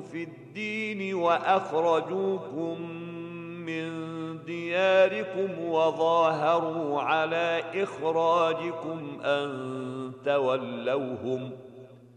في الدين وأخرجوكم من دياركم وظاهروا على إخراجكم أن تولوهم